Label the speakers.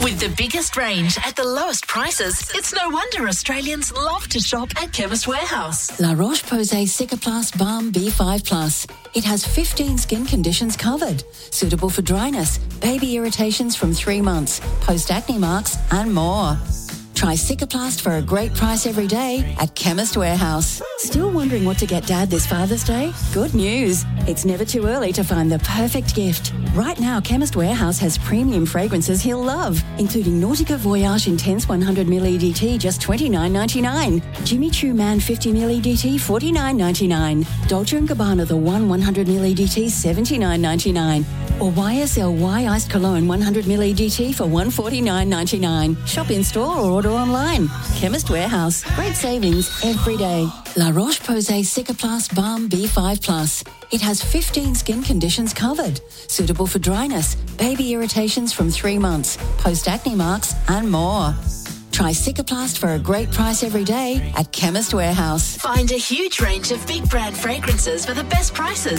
Speaker 1: With the biggest range at the lowest prices, it's no wonder Australians love to shop at Chemist Warehouse.
Speaker 2: La Roche-Posay Cicaplast Balm B5 Plus. It has 15 skin conditions covered. Suitable for dryness, baby irritations from 3 months, post-acne marks and more. Try Cicaplast for a great price every day at Chemist Warehouse. Still wondering what to get Dad this Father's Day? Good news. It's never too early to find the perfect gift. Right now, Chemist Warehouse has premium fragrances he'll love, including Nautica Voyage Intense 100ml EDT, just $29.99. Jimmy Choo Man 50ml EDT, $49.99. Dolce & Gabbana The One 100ml EDT, $79.99. Or YSL Iced Cologne 100ml EDT for $149.99. Shop in store or order online. Chemist Warehouse. Great savings every day. La Roche-Posay Cicaplast Balm B5 Plus. It has 15 skin conditions covered. Suitable for dryness, baby irritations from 3 months, post-acne marks and more. Try Cicaplast for a great price every day at Chemist Warehouse.
Speaker 1: Find a huge range of big brand fragrances for the best prices